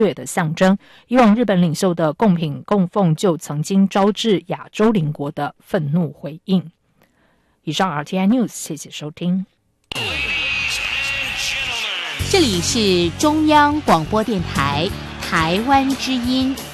略的象征。以往日本领袖的贡品供奉就曾经招致亚洲邻国的愤怒回应。以上 RTI News， 谢谢收听。 这里是中央广播电台台湾之音。